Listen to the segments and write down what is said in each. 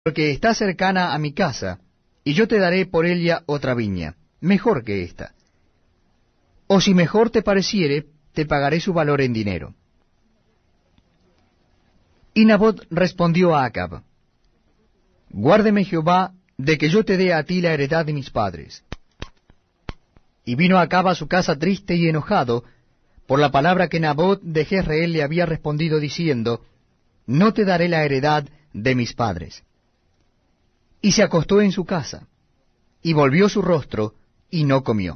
porque está cercana a mi casa, y yo te daré por ella otra viña, mejor que esta. O si mejor te pareciere, te pagaré su valor en dinero. Y Nabot respondió a Acab: Guárdeme Jehová de que yo te dé a ti la heredad de mis padres. Y vino Acab a su casa triste y enojado por la palabra que Nabot de Jezreel le había respondido diciendo: No te daré la heredad de mis padres. Y se acostó en su casa, y volvió su rostro, y no comió.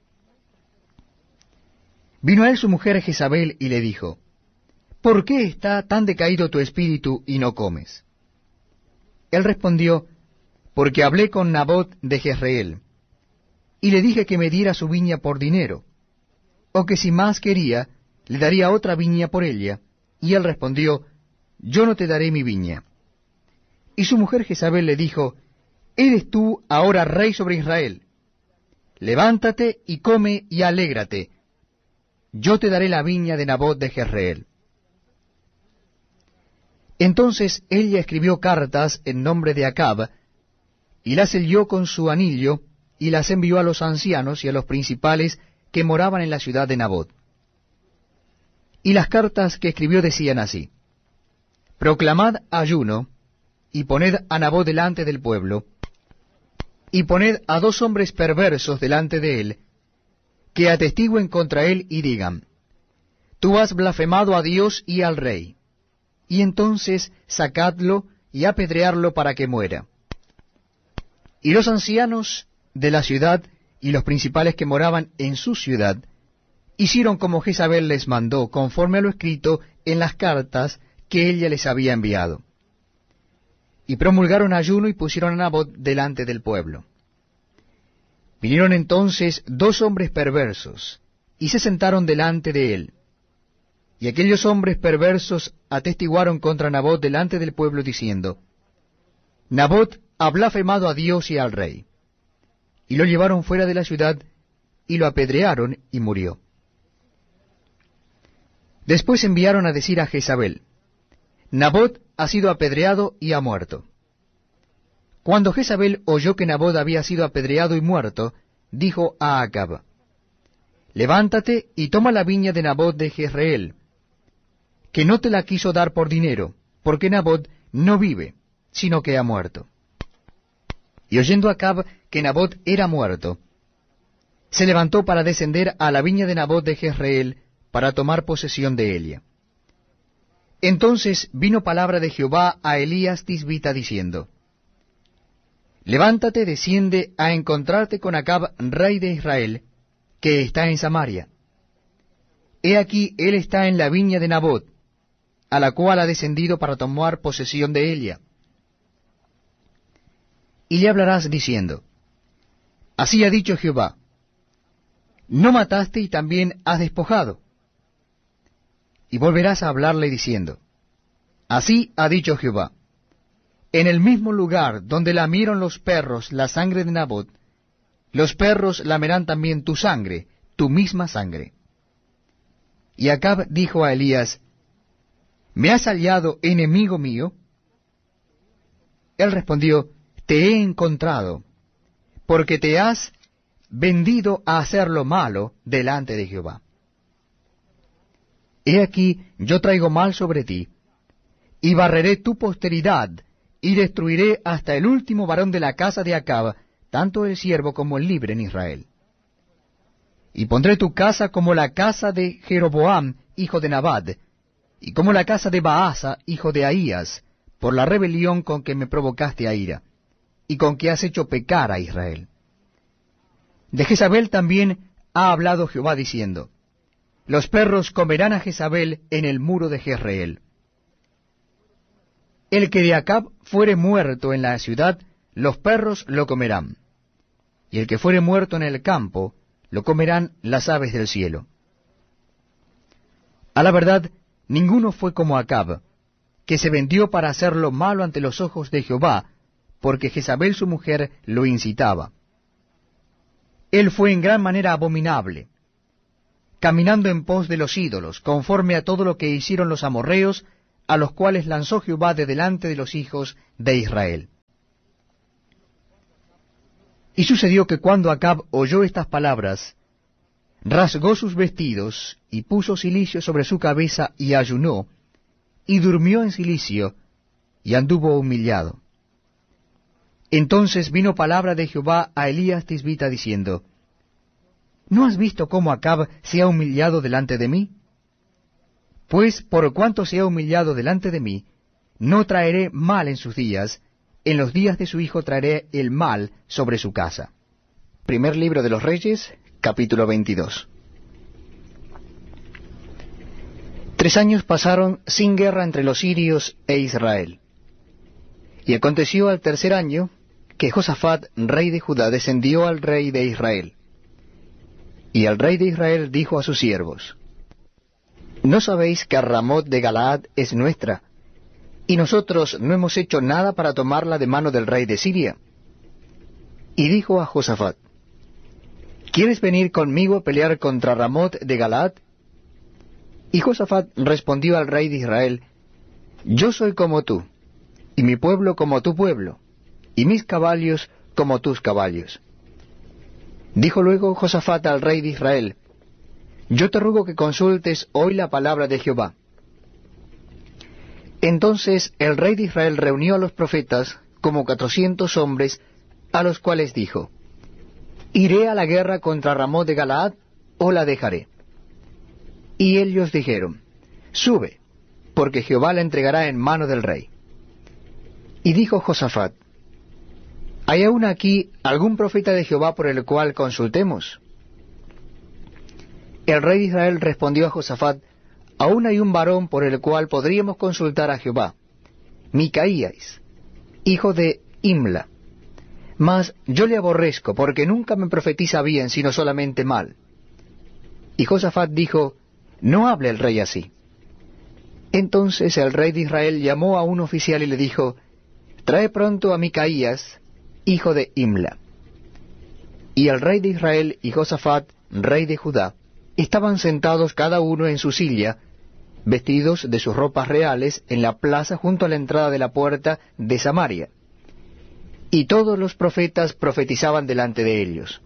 Vino a él su mujer Jezabel, y le dijo: ¿Por qué está tan decaído tu espíritu, y no comes? Él respondió: Porque hablé con Nabot de Jezreel, y le dije que me diera su viña por dinero, o que si más quería, le daría otra viña por ella. Y él respondió: Yo no te daré mi viña. Y su mujer Jezabel le dijo: ¿Eres tú ahora rey sobre Israel? Levántate y come y alégrate. Yo te daré la viña de Nabot de Jezreel. Entonces ella escribió cartas en nombre de Acab, y las selló con su anillo, y las envió a los ancianos y a los principales que moraban en la ciudad de Nabot. Y las cartas que escribió decían así: Proclamad ayuno, y poned a Nabot delante del pueblo, y poned a 2 hombres perversos delante de él, que atestiguen contra él y digan: Tú has blasfemado a Dios y al rey. Y entonces sacadlo y apedrearlo para que muera. Y los ancianos de la ciudad y los principales que moraban en su ciudad hicieron como Jezabel les mandó, conforme a lo escrito en las cartas que ella les había enviado. Y promulgaron ayuno y pusieron a Nabot delante del pueblo. Vinieron entonces 2 hombres perversos, y se sentaron delante de él. Y aquellos hombres perversos atestiguaron contra Nabot delante del pueblo, diciendo: Nabot ha blasfemado a Dios y al rey. Y lo llevaron fuera de la ciudad, y lo apedrearon, y murió. Después enviaron a decir a Jezabel: Nabot ha sido apedreado y ha muerto. Cuando Jezabel oyó que Nabot había sido apedreado y muerto, dijo a Acab: Levántate y toma la viña de Nabot de Jezreel, que no te la quiso dar por dinero, porque Nabot no vive, sino que ha muerto. Y oyendo Acab que Nabot era muerto, se levantó para descender a la viña de Nabot de Jezreel, para tomar posesión de ella. Entonces vino palabra de Jehová a Elías Tisbita, diciendo: Levántate, desciende a encontrarte con Acab, rey de Israel, que está en Samaria. He aquí, él está en la viña de Nabot, a la cual ha descendido para tomar posesión de ella. Y le hablarás diciendo: Así ha dicho Jehová: ¿No mataste y también has despojado? Y volverás a hablarle diciendo: Así ha dicho Jehová: En el mismo lugar donde lamieron los perros la sangre de Nabot, los perros lamerán también tu sangre, tu misma sangre. Y Acab dijo a Elías: ¿Me has hallado enemigo mío? Él respondió: Te he encontrado, porque te has vendido a hacer lo malo delante de Jehová. He aquí, yo traigo mal sobre ti, y barreré tu posteridad, y destruiré hasta el último varón de la casa de Acab, tanto el siervo como el libre en Israel. Y pondré tu casa como la casa de Jeroboam, hijo de Nabat, y como la casa de Baasa, hijo de Ahías, por la rebelión con que me provocaste a ira, y con que has hecho pecar a Israel. De Jezabel también ha hablado Jehová diciendo: Los perros comerán a Jezabel en el muro de Jezreel. El que de Acab fuere muerto en la ciudad, los perros lo comerán, y el que fuere muerto en el campo, lo comerán las aves del cielo. A la verdad, ninguno fue como Acab, que se vendió para hacer lo malo ante los ojos de Jehová, porque Jezabel su mujer lo incitaba. Él fue en gran manera abominable, caminando en pos de los ídolos, conforme a todo lo que hicieron los amorreos, a los cuales lanzó Jehová de delante de los hijos de Israel. Y sucedió que cuando Acab oyó estas palabras, rasgó sus vestidos, y puso cilicio sobre su cabeza, y ayunó, y durmió en cilicio, y anduvo humillado. Entonces vino palabra de Jehová a Elías Tisbita, diciendo, ¿no has visto cómo Acab se ha humillado delante de mí? Pues por cuanto se ha humillado delante de mí, no traeré mal en sus días, en los días de su hijo traeré el mal sobre su casa. Primer libro de los Reyes, capítulo 22. 3 años pasaron sin guerra entre los sirios e Israel. Y aconteció al 3er año que Josafat, rey de Judá, descendió al rey de Israel. Y el rey de Israel dijo a sus siervos, ¿no sabéis que Ramot de Galaad es nuestra, y nosotros no hemos hecho nada para tomarla de mano del rey de Siria? Y dijo a Josafat, ¿quieres venir conmigo a pelear contra Ramot de Galaad? Y Josafat respondió al rey de Israel, yo soy como tú, y mi pueblo como tu pueblo, y mis caballos como tus caballos. Dijo luego Josafat al rey de Israel, yo te ruego que consultes hoy la palabra de Jehová. Entonces el rey de Israel reunió a los profetas, como 400 hombres, a los cuales dijo, ¿iré a la guerra contra Ramot de Galaad, o la dejaré? Y ellos dijeron, sube, porque Jehová la entregará en mano del rey. Y dijo Josafat, ¿hay aún aquí algún profeta de Jehová por el cual consultemos? El rey de Israel respondió a Josafat, aún hay un varón por el cual podríamos consultar a Jehová, Micaías, hijo de Imla. Mas yo le aborrezco, porque nunca me profetiza bien, sino solamente mal. Y Josafat dijo, no hable el rey así. Entonces el rey de Israel llamó a un oficial y le dijo, trae pronto a Micaías, hijo de Imla. Y el rey de Israel y Josafat, rey de Judá, estaban sentados cada uno en su silla, vestidos de sus ropas reales, en la plaza junto a la entrada de la puerta de Samaria. Y todos los profetas profetizaban delante de ellos.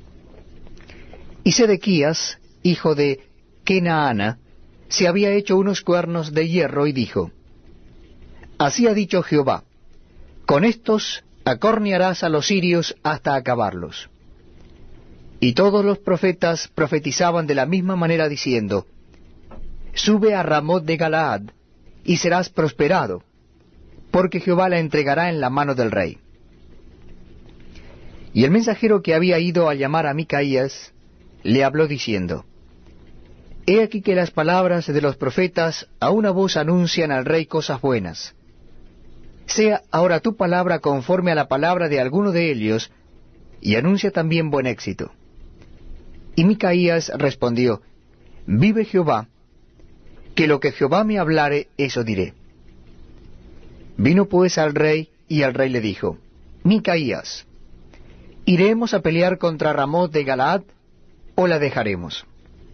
Y Sedequías, hijo de Kenaana, se había hecho unos cuernos de hierro y dijo, así ha dicho Jehová, con estos acornearás a los sirios hasta acabarlos. Y todos los profetas profetizaban de la misma manera diciendo, sube a Ramot de Galaad, y serás prosperado, porque Jehová la entregará en la mano del rey. Y el mensajero que había ido a llamar a Micaías, le habló diciendo, he aquí que las palabras de los profetas a una voz anuncian al rey cosas buenas. Sea ahora tu palabra conforme a la palabra de alguno de ellos, y anuncia también buen éxito. Y Micaías respondió, vive Jehová, que lo que Jehová me hablare, eso diré. Vino pues al rey, y el rey le dijo, Micaías, ¿iremos a pelear contra Ramot de Galaad, o la dejaremos?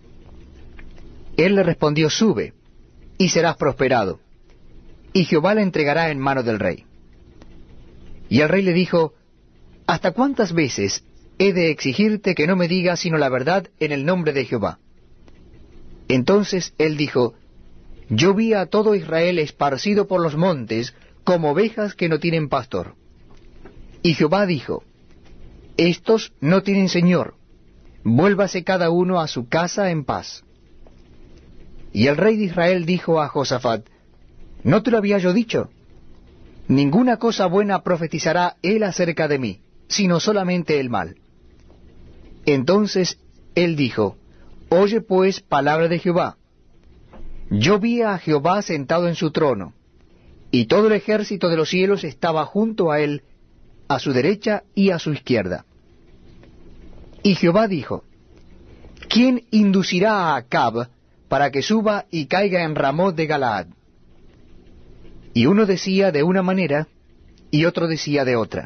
Él le respondió, sube, y serás prosperado, y Jehová la entregará en mano del rey. Y el rey le dijo, ¿hasta cuántas veces he de exigirte que no me digas sino la verdad en el nombre de Jehová? Entonces él dijo, yo vi a todo Israel esparcido por los montes, como ovejas que no tienen pastor. Y Jehová dijo, estos no tienen señor, vuélvase cada uno a su casa en paz. Y el rey de Israel dijo a Josafat, ¿no te lo había yo dicho? Ninguna cosa buena profetizará él acerca de mí, sino solamente el mal. Entonces él dijo, oye pues palabra de Jehová. Yo vi a Jehová sentado en su trono, y todo el ejército de los cielos estaba junto a él, a su derecha y a su izquierda. Y Jehová dijo, ¿quién inducirá a Acab para que suba y caiga en Ramot de Galaad? Y uno decía de una manera, y otro decía de otra.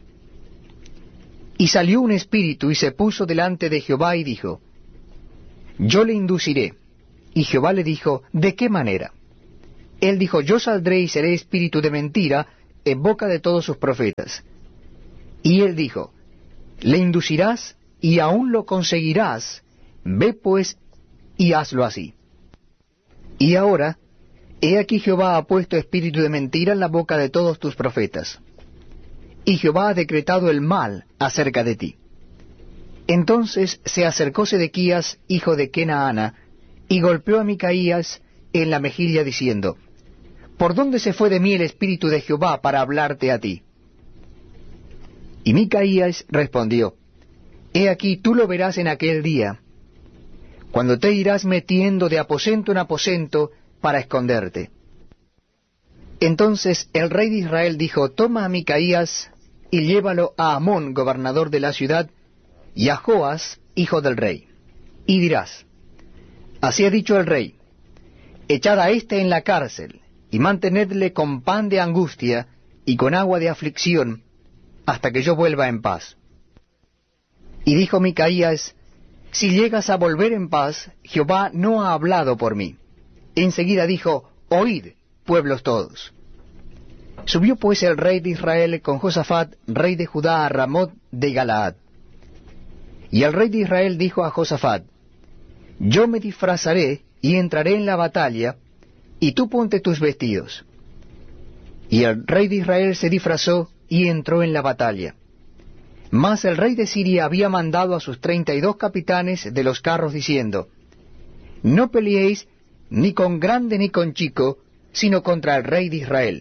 Y salió un espíritu y se puso delante de Jehová y dijo, yo le induciré. Y Jehová le dijo, ¿de qué manera? Él dijo, yo saldré y seré espíritu de mentira en boca de todos sus profetas. Y él dijo, Le inducirás y aún lo conseguirás. Ve pues y hazlo así. Y ahora, he aquí Jehová ha puesto espíritu de mentira en la boca de todos tus profetas, y Jehová ha decretado el mal acerca de ti. Entonces se acercó Sedequías, hijo de Kenaana, y golpeó a Micaías en la mejilla, diciendo: ¿Por dónde se fue de mí el espíritu de Jehová para hablarte a ti? Y Micaías respondió: He aquí tú lo verás en aquel día, cuando te irás metiendo de aposento en aposento para esconderte. Entonces el rey de Israel dijo: Toma a Micaías y llévalo a Amón, gobernador de la ciudad, y a Joas, hijo del rey. Y dirás: Así ha dicho el rey: Echad a éste en la cárcel, y mantenedle con pan de angustia y con agua de aflicción, hasta que yo vuelva en paz. Y dijo Micaías: Si llegas a volver en paz, Jehová no ha hablado por mí. Enseguida dijo: Oíd, pueblos todos. Subió pues el rey de Israel con Josafat, rey de Judá, a Ramot de Galaad. Y el rey de Israel dijo a Josafat: Yo me disfrazaré y entraré en la batalla, y tú ponte tus vestidos. Y el rey de Israel se disfrazó y entró en la batalla. Mas el rey de Siria había mandado a sus 32 capitanes de los carros, diciendo: No peleéis ni con grande ni con chico, sino contra el rey de Israel.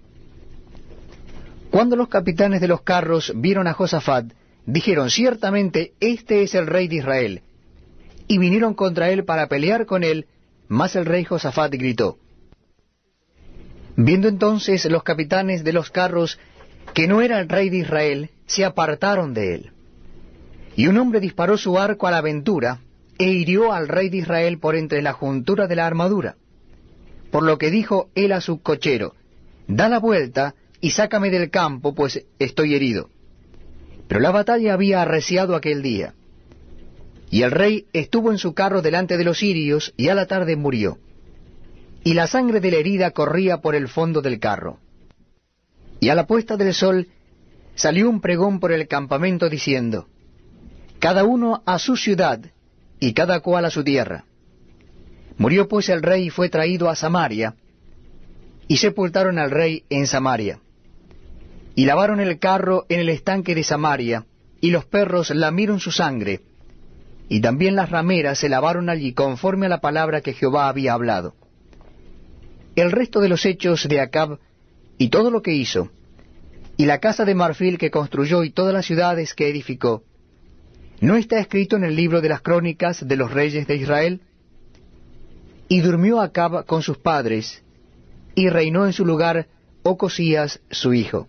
Cuando los capitanes de los carros vieron a Josafat, dijeron: Ciertamente este es el rey de Israel. Y vinieron contra él para pelear con él, mas el rey Josafat gritó. Viendo entonces los capitanes de los carros que no era el rey de Israel, se apartaron de él. Y un hombre disparó su arco a la aventura, e hirió al rey de Israel por entre la juntura de la armadura. Por lo que dijo él a su cochero: Da la vuelta y sácame del campo, pues estoy herido. Pero la batalla había arreciado aquel día. Y el rey estuvo en su carro delante de los sirios, y a la tarde murió. Y la sangre de la herida corría por el fondo del carro. Y a la puesta del sol salió un pregón por el campamento diciendo: Cada uno a su ciudad, y cada cual a su tierra. Murió pues el rey y fue traído a Samaria, y sepultaron al rey en Samaria. Y lavaron el carro en el estanque de Samaria, y los perros lamieron su sangre, y también las rameras se lavaron allí conforme a la palabra que Jehová había hablado. El resto de los hechos de Acab, y todo lo que hizo, y la casa de marfil que construyó y todas las ciudades que edificó, ¿no está escrito en el libro de las crónicas de los reyes de Israel? Y durmió Acab con sus padres, y reinó en su lugar Ocosías su hijo.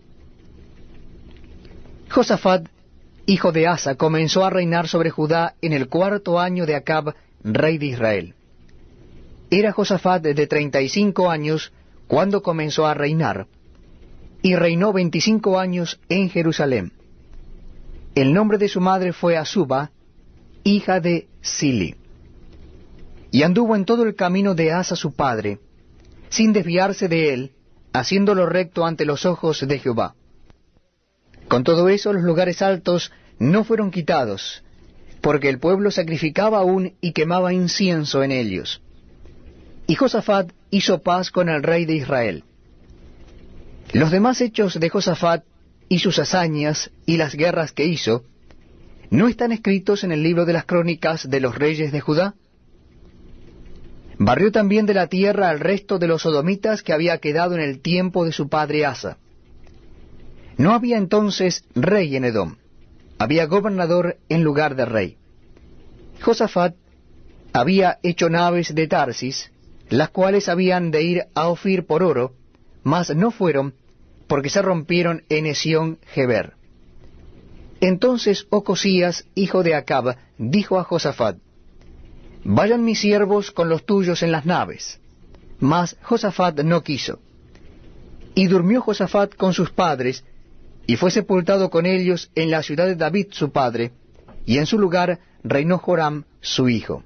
Josafat, hijo de Asa, comenzó a reinar sobre Judá en el 4º año de Acab, rey de Israel. Era Josafat de 35 años cuando comenzó a reinar, y reinó 25 años en Jerusalén. El nombre de su madre fue Azuba, hija de Sili. Y anduvo en todo el camino de Asa su padre, sin desviarse de él, haciéndolo recto ante los ojos de Jehová. Con todo eso los lugares altos no fueron quitados, porque el pueblo sacrificaba aún y quemaba incienso en ellos. Y Josafat hizo paz con el rey de Israel. Los demás hechos de Josafat y sus hazañas y las guerras que hizo, ¿no están escritos en el libro de las crónicas de los reyes de Judá? Barrió también de la tierra al resto de los sodomitas que había quedado en el tiempo de su padre Asa. No había entonces rey en Edom, había gobernador en lugar de rey. Josafat había hecho naves de Tarsis, las cuales habían de ir a Ofir por oro, mas no fueron, porque se rompieron en Esión-Geber. Entonces Ocosías, hijo de Acab, dijo a Josafat: Vayan mis siervos con los tuyos en las naves. Mas Josafat no quiso. Y durmió Josafat con sus padres, y fue sepultado con ellos en la ciudad de David su padre, y en su lugar reinó Joram su hijo.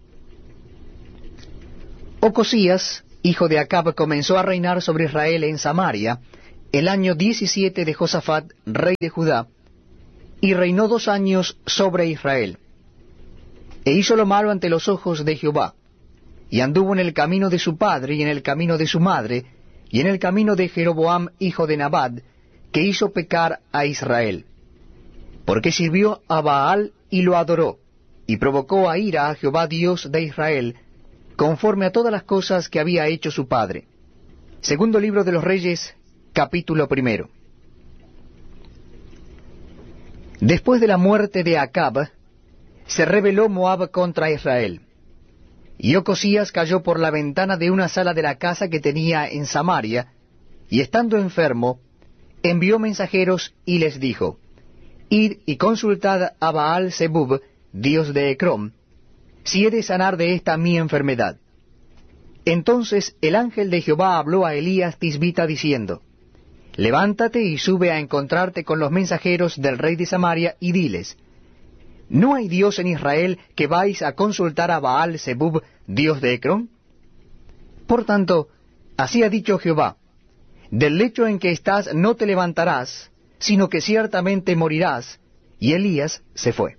Ocosías, hijo de Acab, comenzó a reinar sobre Israel en Samaria, el año 17 de Josafat, rey de Judá, y reinó 2 años sobre Israel. E hizo lo malo ante los ojos de Jehová, y anduvo en el camino de su padre, y en el camino de su madre, y en el camino de Jeroboam hijo de Nabat, que hizo pecar a Israel. Porque sirvió a Baal y lo adoró, y provocó a ira a Jehová Dios de Israel, conforme a todas las cosas que había hecho su padre. Segundo libro de los Reyes, capítulo 1. Después de la muerte de Acab, se rebeló Moab contra Israel. Y Ocosías cayó por la ventana de una sala de la casa que tenía en Samaria, y estando enfermo, envió mensajeros y les dijo, Id y consultad a Baal Zebub, dios de Ecrón, si he de sanar de esta mi enfermedad. Entonces el ángel de Jehová habló a Elías Tisbita diciendo, Levántate y sube a encontrarte con los mensajeros del rey de Samaria, y diles, ¿no hay Dios en Israel que vais a consultar a Baal Zebub, dios de Ecrón? Por tanto, así ha dicho Jehová, del lecho en que estás no te levantarás, sino que ciertamente morirás. Y Elías se fue.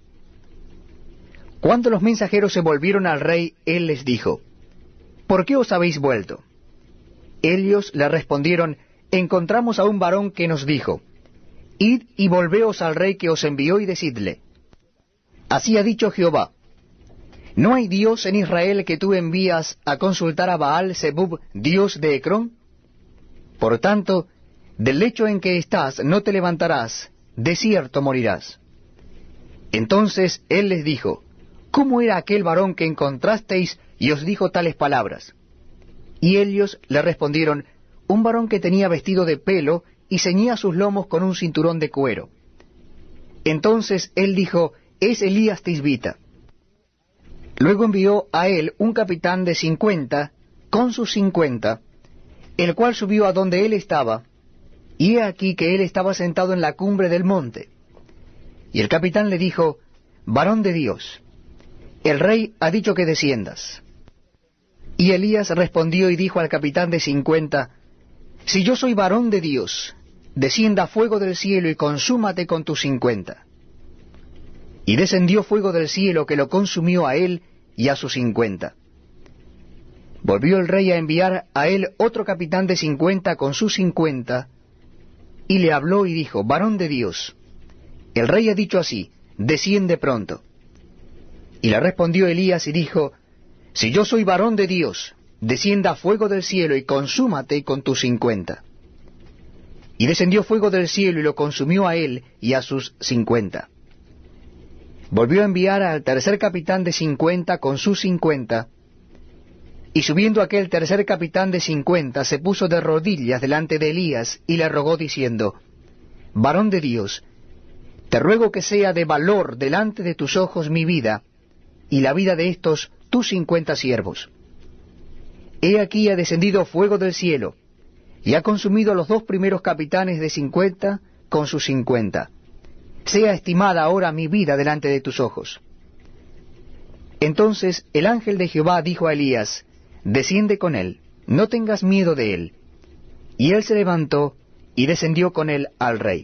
Cuando los mensajeros se volvieron al rey, él les dijo, ¿por qué os habéis vuelto? Ellos le respondieron, encontramos a un varón que nos dijo, Id y volveos al rey que os envió y decidle, así ha dicho Jehová, ¿no hay Dios en Israel que tú envías a consultar a Baal Zebub, dios de Ecrón? Por tanto, del lecho en que estás no te levantarás, de cierto morirás. Entonces él les dijo, ¿cómo era aquel varón que encontrasteis y os dijo tales palabras? Y ellos le respondieron, un varón que tenía vestido de pelo y ceñía sus lomos con un cinturón de cuero. Entonces él dijo, es Elías Tisbita. Luego envió a él un capitán de 50, con sus 50, el cual subió a donde él estaba, y he aquí que él estaba sentado en la cumbre del monte. Y el capitán le dijo, varón de Dios, el rey ha dicho que desciendas. Y Elías respondió y dijo al capitán de 50, si yo soy varón de Dios, descienda fuego del cielo y consúmate con tus 50. Y descendió fuego del cielo que lo consumió a él y a sus 50. Volvió el rey a enviar a él otro capitán de 50 con sus 50, y le habló y dijo, varón de Dios, el rey ha dicho así, desciende pronto. Y le respondió Elías y dijo, si yo soy varón de Dios, descienda fuego del cielo y consúmate con tus 50. Y descendió fuego del cielo y lo consumió a él y a sus 50. Volvió a enviar al tercer capitán de 50 con sus 50, y subiendo aquel tercer capitán de 50, se puso de rodillas delante de Elías y le rogó diciendo, varón de Dios, te ruego que sea de valor delante de tus ojos mi vida, y la vida de estos tus 50 siervos. He aquí ha descendido fuego del cielo, y ha consumido a los 2 primeros capitanes de 50 con sus 50. Sea estimada ahora mi vida delante de tus ojos. Entonces el ángel de Jehová dijo a Elías, desciende con él, no tengas miedo de él. Y él se levantó y descendió con él al rey.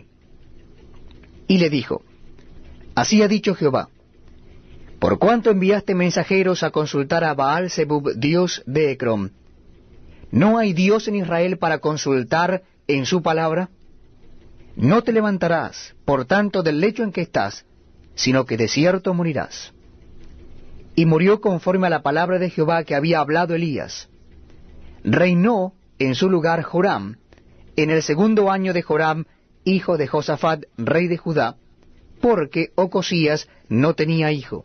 Y le dijo, así ha dicho Jehová, por cuanto enviaste mensajeros a consultar a Baal Zebub, dios de Ecrón, ¿no hay Dios en Israel para consultar en su palabra? No te levantarás, por tanto, del lecho en que estás, sino que de cierto morirás. Y murió conforme a la palabra de Jehová que había hablado Elías. Reinó en su lugar Joram, en el 2º año de Joram, hijo de Josafat, rey de Judá, porque Ocosías no tenía hijo.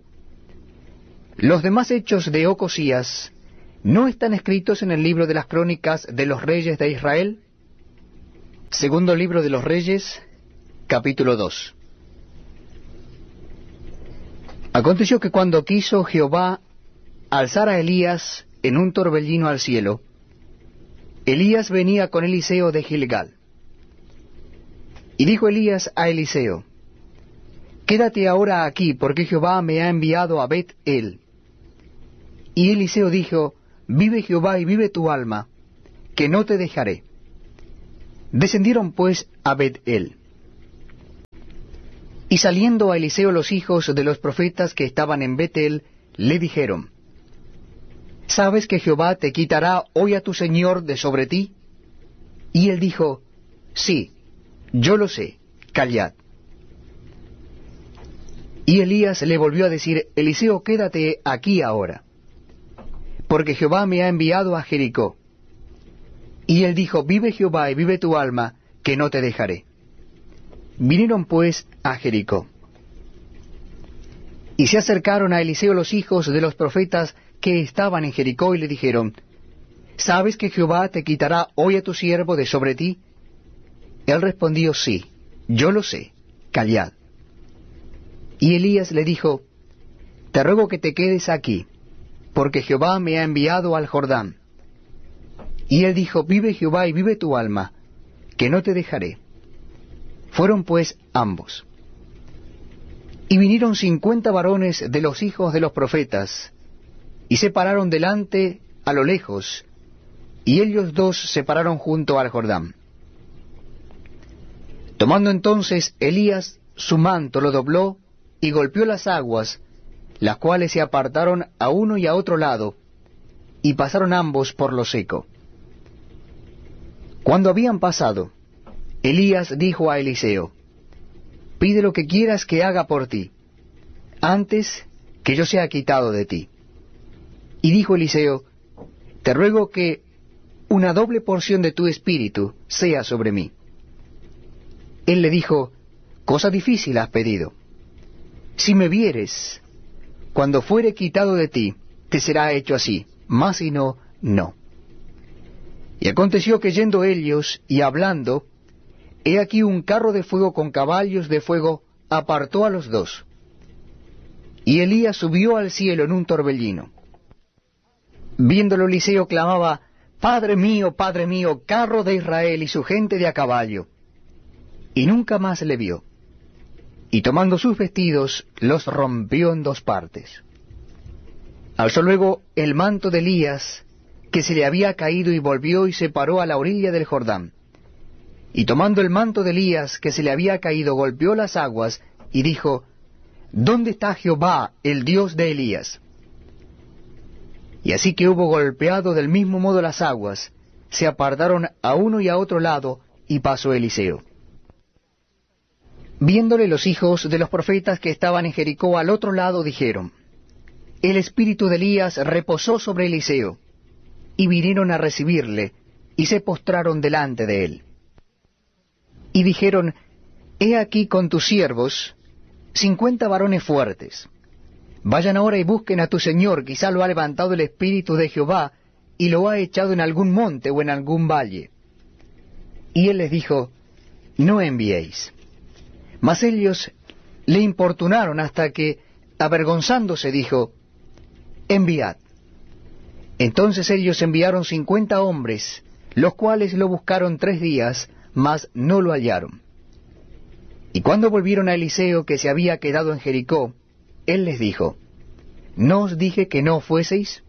Los demás hechos de Ocosías no están escritos en el libro de las crónicas de los reyes de Israel. Segundo libro de los Reyes, capítulo 2. Aconteció que cuando quiso Jehová alzar a Elías en un torbellino al cielo, Elías venía con Eliseo de Gilgal. Y dijo Elías a Eliseo, quédate ahora aquí, porque Jehová me ha enviado a Bet-el. Y Eliseo dijo, vive Jehová y vive tu alma, que no te dejaré. Descendieron pues a Bet-el. Y saliendo a Eliseo los hijos de los profetas que estaban en Betel, le dijeron, ¿sabes que Jehová te quitará hoy a tu señor de sobre ti? Y él dijo, sí, yo lo sé, callad. Y Elías le volvió a decir, Eliseo, quédate aquí ahora, porque Jehová me ha enviado a Jericó. Y él dijo, vive Jehová y vive tu alma, que no te dejaré. Vinieron pues a Jericó. Y se acercaron a Eliseo los hijos de los profetas que estaban en Jericó y le dijeron, ¿sabes que Jehová te quitará hoy a tu siervo de sobre ti? Él respondió, sí, yo lo sé, callad. Y Elías le dijo, te ruego que te quedes aquí, porque Jehová me ha enviado al Jordán. Y él dijo, vive Jehová y vive tu alma, que no te dejaré. Fueron pues ambos. Y vinieron 50 varones de los hijos de los profetas, y se pararon delante a lo lejos, y ellos dos se pararon junto al Jordán. Tomando entonces Elías su manto, lo dobló, y golpeó las aguas, las cuales se apartaron a uno y a otro lado, y pasaron ambos por lo seco. Cuando habían pasado, Elías dijo a Eliseo, pide lo que quieras que haga por ti, antes que yo sea quitado de ti. Y dijo Eliseo, te ruego que una doble porción de tu espíritu sea sobre mí. Él le dijo, cosa difícil has pedido. Si me vieres, cuando fuere quitado de ti, te será hecho así, mas si no, no. Y aconteció que yendo ellos y hablando, he aquí un carro de fuego con caballos de fuego apartó a los dos. Y Elías subió al cielo en un torbellino. Viéndolo Eliseo clamaba, Padre mío, carro de Israel y su gente de a caballo. Y nunca más le vio. Y tomando sus vestidos, los rompió en dos partes. Alzó luego el manto de Elías, que se le había caído, y volvió y se paró a la orilla del Jordán. Y tomando el manto de Elías, que se le había caído, golpeó las aguas, y dijo, ¿dónde está Jehová, el Dios de Elías? Y así que hubo golpeado del mismo modo las aguas, se apartaron a uno y a otro lado, y pasó Eliseo. Viéndole los hijos de los profetas que estaban en Jericó al otro lado, dijeron, el espíritu de Elías reposó sobre Eliseo, y vinieron a recibirle, y se postraron delante de él. Y dijeron, he aquí con tus siervos 50 varones fuertes. Vayan ahora y busquen a tu señor, quizá lo ha levantado el espíritu de Jehová, y lo ha echado en algún monte o en algún valle. Y él les dijo, no enviéis. Mas ellos le importunaron hasta que, avergonzándose, dijo, enviad. Entonces ellos enviaron 50 hombres, los cuales lo buscaron 3 días, mas no lo hallaron. Y cuando volvieron a Eliseo, que se había quedado en Jericó, él les dijo, ¿no os dije que no fueseis?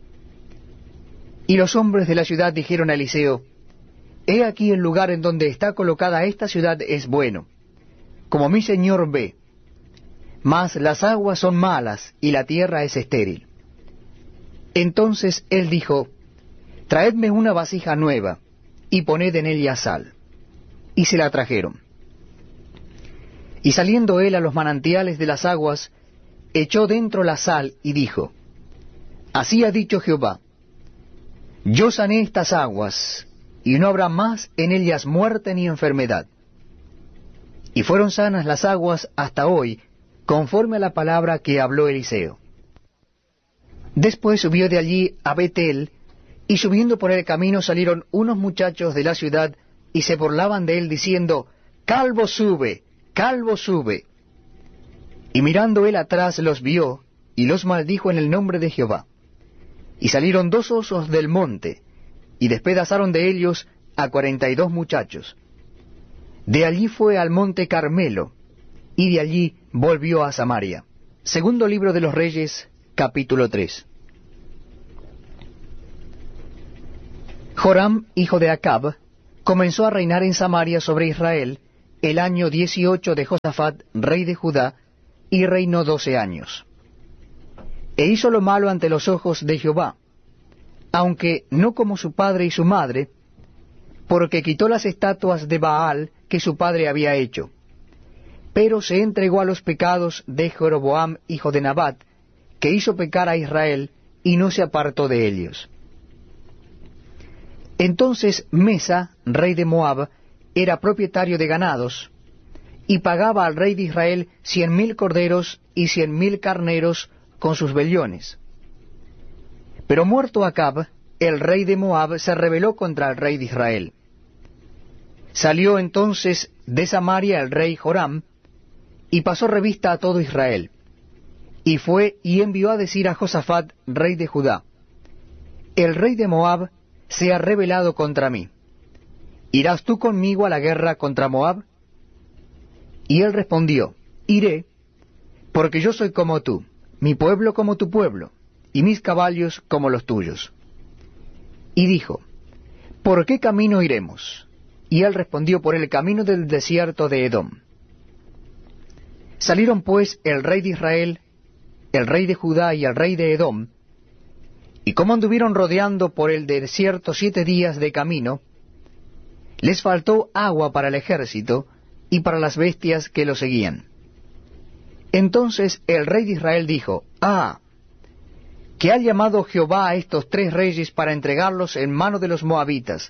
Y los hombres de la ciudad dijeron a Eliseo, he aquí el lugar en donde está colocada esta ciudad es bueno, como mi señor ve, mas las aguas son malas y la tierra es estéril. Entonces él dijo, traedme una vasija nueva, y poned en ella sal. Y se la trajeron. Y saliendo él a los manantiales de las aguas, echó dentro la sal, y dijo, así ha dicho Jehová, yo sané estas aguas, y no habrá más en ellas muerte ni enfermedad. Y fueron sanas las aguas hasta hoy, conforme a la palabra que habló Eliseo. Después subió de allí a Betel, y subiendo por el camino salieron unos muchachos de la ciudad, y se burlaban de él, diciendo, calvo sube, calvo sube. Y mirando él atrás los vio, y los maldijo en el nombre de Jehová. Y salieron 2 osos del monte, y despedazaron de ellos a 42 muchachos. De allí fue al monte Carmelo, y de allí volvió a Samaria. Segundo libro de los Reyes, capítulo 3. Joram, hijo de Acab, comenzó a reinar en Samaria sobre Israel el año 18 de Josafat, rey de Judá, y reinó 12 años. E hizo lo malo ante los ojos de Jehová, aunque no como su padre y su madre, porque quitó las estatuas de Baal que su padre había hecho, pero se entregó a los pecados de Jeroboam, hijo de Nabat, que hizo pecar a Israel, y no se apartó de ellos. Entonces Mesa, rey de Moab, era propietario de ganados, y pagaba al rey de Israel 100,000 corderos y 100,000 carneros con sus vellones. Pero muerto Acab, el rey de Moab se rebeló contra el rey de Israel. Salió entonces de Samaria el rey Joram, y pasó revista a todo Israel, y fue y envió a decir a Josafat, rey de Judá: el rey de Moab se ha rebelado contra mí. ¿Irás tú conmigo a la guerra contra Moab? Y él respondió: iré, porque yo soy como tú, mi pueblo como tu pueblo, y mis caballos como los tuyos. Y dijo: ¿por qué camino iremos? Y él respondió: por el camino del desierto de Edom. Salieron pues el rey de Israel, el rey de Judá y el rey de Edom, y como anduvieron rodeando por el desierto 7 días de camino, les faltó agua para el ejército y para las bestias que lo seguían. Entonces el rey de Israel dijo: que ha llamado Jehová a estos 3 reyes para entregarlos en mano de los moabitas.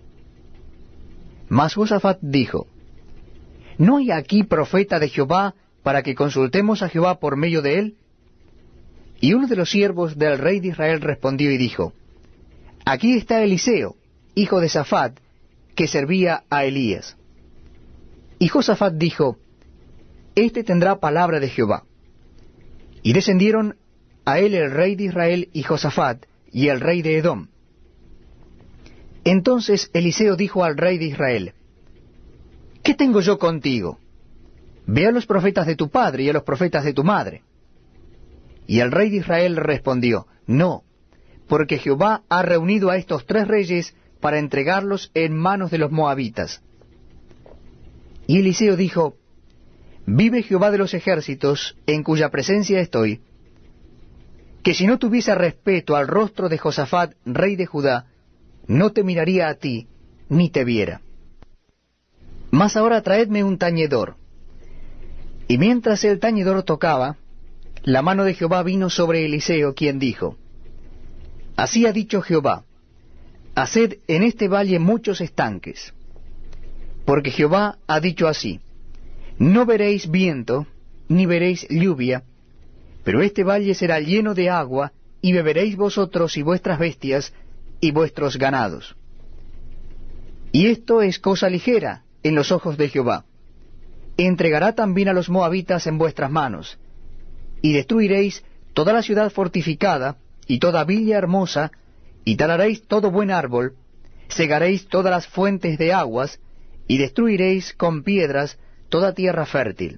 Mas Josafat dijo: ¿no hay aquí profeta de Jehová para que consultemos a Jehová por medio de él? Y uno de los siervos del rey de Israel respondió y dijo: aquí está Eliseo, hijo de Safat, que servía a Elías. Y Josafat dijo: este tendrá palabra de Jehová. Y descendieron a él el rey de Israel y Josafat, y el rey de Edom. Entonces Eliseo dijo al rey de Israel: ¿qué tengo yo contigo? Ve a los profetas de tu padre y a los profetas de tu madre. Y el rey de Israel respondió: no, porque Jehová ha reunido a estos 3 reyes para entregarlos en manos de los moabitas. Y Eliseo dijo: vive Jehová de los ejércitos, en cuya presencia estoy, que si no tuviese respeto al rostro de Josafat, rey de Judá, no te miraría a ti, ni te viera. Mas ahora traedme un tañedor. Y mientras el tañedor tocaba, la mano de Jehová vino sobre Eliseo, quien dijo: así ha dicho Jehová, haced en este valle muchos estanques. Porque Jehová ha dicho así: no veréis viento, ni veréis lluvia, pero este valle será lleno de agua, y beberéis vosotros y vuestras bestias, y vuestros ganados. Y esto es cosa ligera en los ojos de Jehová. Entregará también a los moabitas en vuestras manos, y destruiréis toda la ciudad fortificada, y toda villa hermosa, y talaréis todo buen árbol, cegaréis todas las fuentes de aguas, y destruiréis con piedras toda tierra fértil.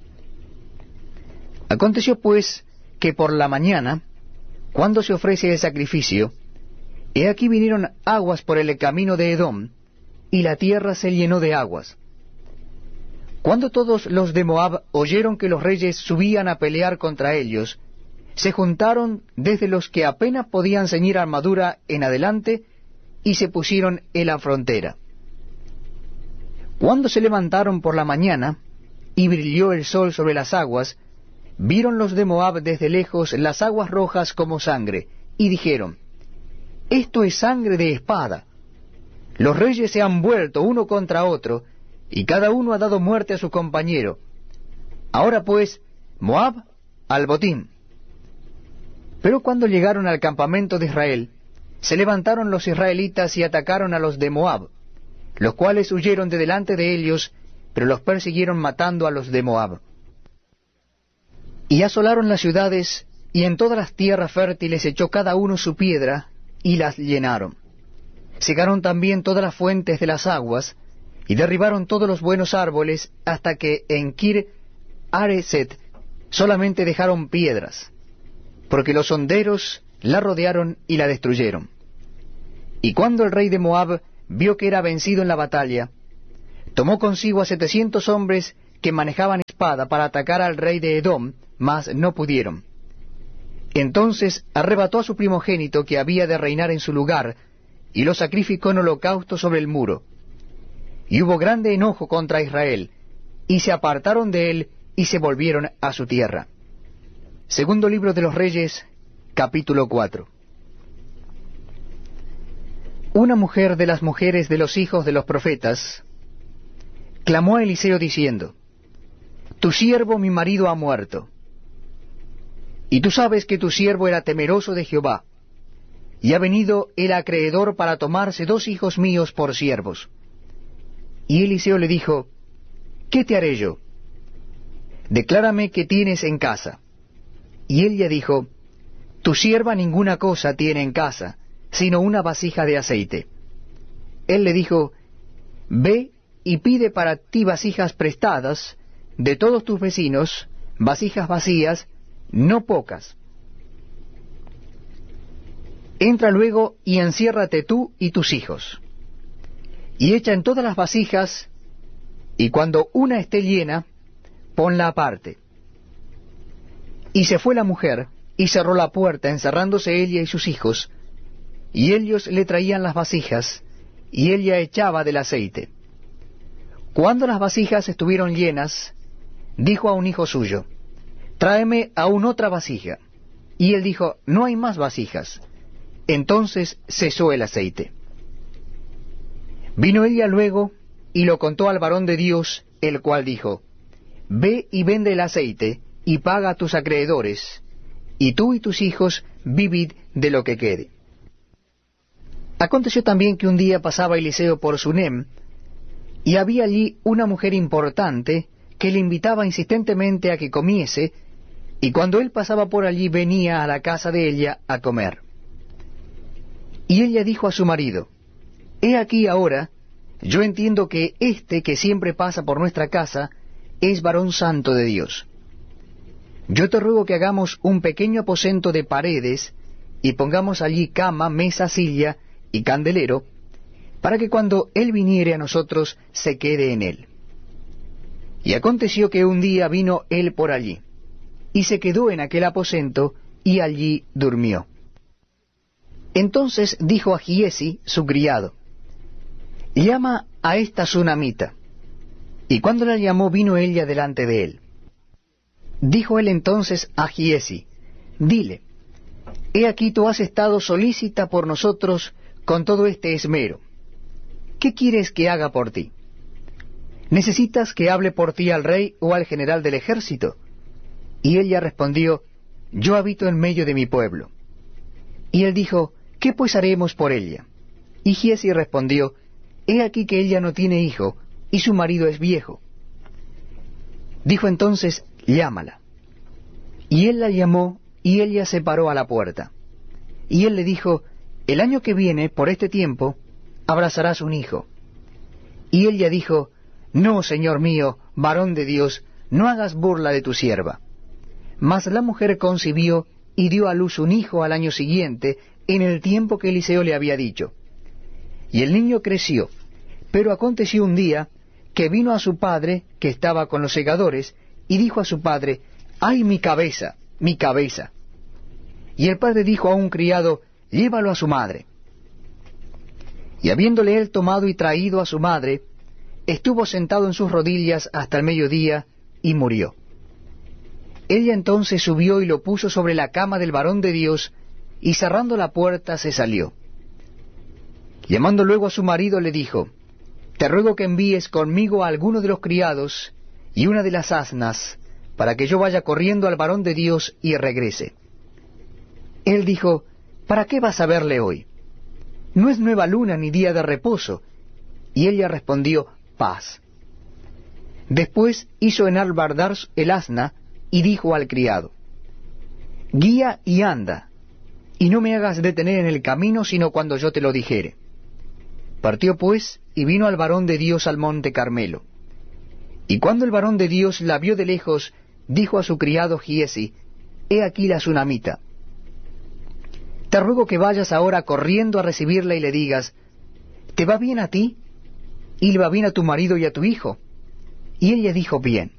Aconteció pues que por la mañana, cuando se ofrece el sacrificio, he aquí vinieron aguas por el camino de Edom, y la tierra se llenó de aguas. Cuando todos los de Moab oyeron que los reyes subían a pelear contra ellos, se juntaron desde los que apenas podían ceñir armadura en adelante, y se pusieron en la frontera. Cuando se levantaron por la mañana, y brilló el sol sobre las aguas, vieron los de Moab desde lejos las aguas rojas como sangre, y dijeron: esto es sangre de espada. Los reyes se han vuelto uno contra otro, y cada uno ha dado muerte a su compañero. Ahora pues, Moab, al botín. Pero cuando llegaron al campamento de Israel, se levantaron los israelitas y atacaron a los de Moab, los cuales huyeron de delante de ellos, pero los persiguieron matando a los de Moab. Y asolaron las ciudades, y en todas las tierras fértiles echó cada uno su piedra, y las llenaron. Cegaron también todas las fuentes de las aguas, y derribaron todos los buenos árboles, hasta que en Kir Hareset solamente dejaron piedras, porque los honderos la rodearon y la destruyeron. Y cuando el rey de Moab vio que era vencido en la batalla, Tomó consigo a 700 hombres que manejaban espada para atacar al rey de Edom, mas no pudieron. Entonces arrebató a su primogénito que había de reinar en su lugar, y lo sacrificó en holocausto sobre el muro. Y hubo grande enojo contra Israel, y se apartaron de él, y se volvieron a su tierra. Segundo libro de los Reyes, capítulo 4. Una mujer de las mujeres de los hijos de los profetas clamó a Eliseo diciendo: Tu siervo mi marido ha muerto. Y tú sabes que tu siervo era temeroso de Jehová, y ha venido el acreedor para tomarse 2 hijos míos por siervos. Y Eliseo le dijo: ¿Qué te haré yo? Declárame qué tienes en casa. Y ella dijo: Tu sierva ninguna cosa tiene en casa, sino una vasija de aceite. Él le dijo: Ve y pide para ti vasijas prestadas de todos tus vecinos, vasijas vacías, no pocas. Entra luego y enciérrate tú y tus hijos. Y echa en todas las vasijas, y cuando una esté llena, ponla aparte. Y se fue la mujer, y cerró la puerta, encerrándose ella y sus hijos, y ellos le traían las vasijas, y ella echaba del aceite. Cuando las vasijas estuvieron llenas, dijo a un hijo suyo: Tráeme aún otra vasija. Y él dijo: No hay más vasijas. Entonces cesó el aceite. Vino ella luego, y lo contó al varón de Dios, el cual dijo: Ve y vende el aceite, y paga a tus acreedores, y tú y tus hijos vivid de lo que quede. Aconteció también que un día pasaba Eliseo por Sunem, y había allí una mujer importante que le invitaba insistentemente a que comiese, y cuando él pasaba por allí venía a la casa de ella a comer. Y ella dijo a su marido: He aquí ahora, yo entiendo que este que siempre pasa por nuestra casa es varón santo de Dios. Yo te ruego que hagamos un pequeño aposento de paredes, y pongamos allí cama, mesa, silla y candelero, para que cuando él viniere a nosotros se quede en él. Y aconteció que un día vino él por allí, y se quedó en aquel aposento, y allí durmió. Entonces dijo a Giesi, su criado: Llama a esta sunamita. Y cuando la llamó, vino ella delante de él. Dijo él entonces a Giesi: Dile: He aquí tú has estado solícita por nosotros con todo este esmero. ¿Qué quieres que haga por ti? ¿Necesitas que hable por ti al rey o al general del ejército? Y ella respondió: Yo habito en medio de mi pueblo. Y él dijo: ¿Qué pues haremos por ella? Y Giesi respondió: He aquí que ella no tiene hijo, y su marido es viejo. Dijo entonces: Llámala. Y él la llamó, y ella se paró a la puerta. Y él le dijo: El año que viene, por este tiempo, abrazarás un hijo. Y ella dijo: No, señor mío, varón de Dios, no hagas burla de tu sierva. Mas la mujer concibió y dio a luz un hijo al año siguiente, en el tiempo que Eliseo le había dicho. Y el niño creció, pero aconteció un día que vino a su padre, que estaba con los segadores, y dijo a su padre: ¡Ay, mi cabeza, mi cabeza! Y el padre dijo a un criado: Llévalo a su madre. Y habiéndole él tomado y traído a su madre, estuvo sentado en sus rodillas hasta el mediodía, y murió. Ella entonces subió y lo puso sobre la cama del varón de Dios, y cerrando la puerta se salió. Llamando luego a su marido le dijo: Te ruego que envíes conmigo a alguno de los criados y una de las asnas, para que yo vaya corriendo al varón de Dios y regrese. Él dijo: ¿Para qué vas a verle hoy? No es nueva luna ni día de reposo. Y ella respondió: Paz. Después hizo enalbardar el asna, y dijo al criado: Guía y anda, y no me hagas detener en el camino, sino cuando yo te lo dijere. Partió pues, y vino al varón de Dios al monte Carmelo. Y cuando el varón de Dios la vio de lejos, dijo a su criado Giesi: He aquí la sunamita. Te ruego que vayas ahora corriendo a recibirla y le digas: ¿Te va bien a ti? ¿Y le va bien a tu marido y a tu hijo? Y ella dijo, bien.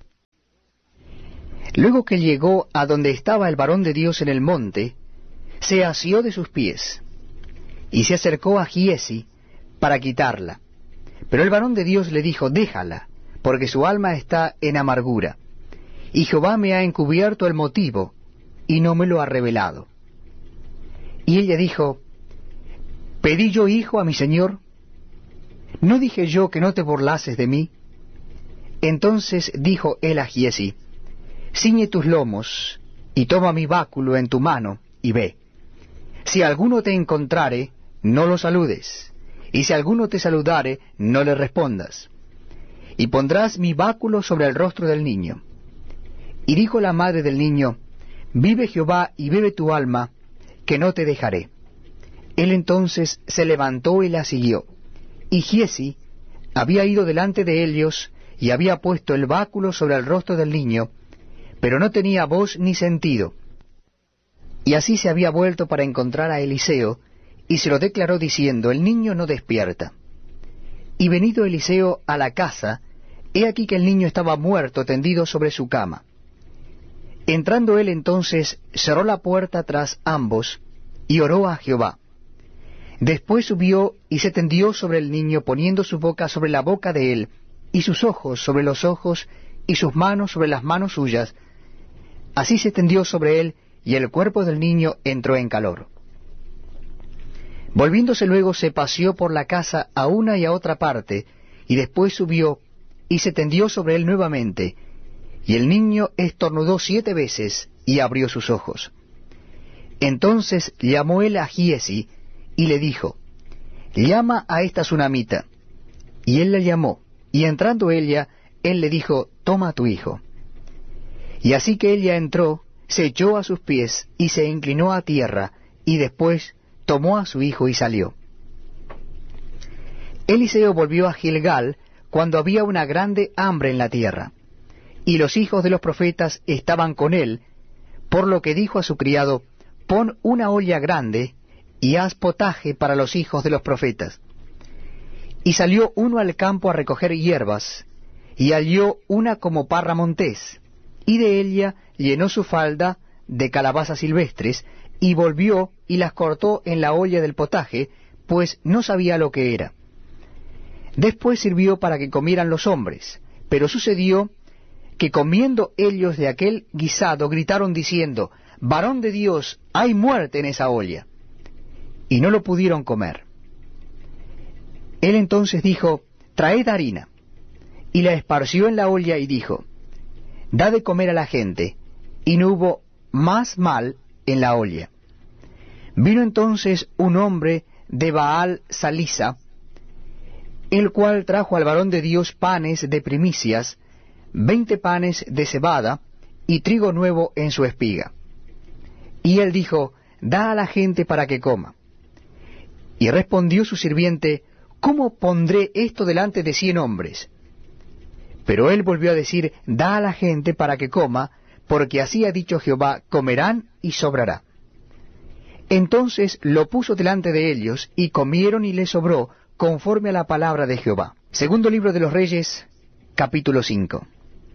Luego que llegó a donde estaba el varón de Dios en el monte, se asió de sus pies, y se acercó a Giezi para quitarla. Pero el varón de Dios le dijo, déjala, porque su alma está en amargura, y Jehová me ha encubierto el motivo, y no me lo ha revelado. Y ella dijo, ¿pedí yo hijo a mi señor? ¿No dije yo que no te burlases de mí? Entonces dijo él a Giezi, ciñe tus lomos, y toma mi báculo en tu mano, y ve. Si alguno te encontrare, no lo saludes, y si alguno te saludare, no le respondas. Y pondrás mi báculo sobre el rostro del niño. Y dijo la madre del niño, vive Jehová y bebe tu alma, que no te dejaré. Él entonces se levantó y la siguió. Y Giezi había ido delante de ellos, y había puesto el báculo sobre el rostro del niño, pero no tenía voz ni sentido. Y así se había vuelto para encontrar a Eliseo, y se lo declaró diciendo, el niño no despierta. Y venido Eliseo a la casa, he aquí que el niño estaba muerto tendido sobre su cama. Entrando él entonces, cerró la puerta tras ambos, y oró a Jehová. Después subió y se tendió sobre el niño, poniendo su boca sobre la boca de él, y sus ojos sobre los ojos, y sus manos sobre las manos suyas. Así se tendió sobre él, y el cuerpo del niño entró en calor. Volviéndose luego se paseó por la casa a una y a otra parte, y después subió, y se tendió sobre él nuevamente, y el niño estornudó 7 veces, y abrió sus ojos. Entonces llamó él a Giezi, y le dijo, llama a esta tsunamita. Y él la llamó, y entrando ella, él le dijo, toma a tu hijo. Y así que ella entró, se echó a sus pies, y se inclinó a tierra, y después tomó a su hijo y salió. Eliseo volvió a Gilgal, cuando había una grande hambre en la tierra, y los hijos de los profetas estaban con él, por lo que dijo a su criado, pon una olla grande, y haz potaje para los hijos de los profetas. Y salió uno al campo a recoger hierbas, y halló una como parra montés, y de ella llenó su falda de calabazas silvestres, y volvió y las cortó en la olla del potaje, pues no sabía lo que era. Después sirvió para que comieran los hombres, pero sucedió que comiendo ellos de aquel guisado gritaron diciendo, varón de Dios, hay muerte en esa olla. Y no lo pudieron comer. Él entonces dijo, traed harina, y la esparció en la olla y dijo, da de comer a la gente, y no hubo más mal en la olla. Vino entonces un hombre de Baal Salisa, el cual trajo al varón de Dios panes de primicias, 20 panes de cebada, y trigo nuevo en su espiga. Y él dijo, da a la gente para que coma. Y respondió su sirviente, ¿cómo pondré esto delante de 100 hombres? Pero él volvió a decir, da a la gente para que coma, porque así ha dicho Jehová, comerán y sobrará. Entonces lo puso delante de ellos, y comieron y les sobró, conforme a la palabra de Jehová. Segundo libro de los Reyes, capítulo 5.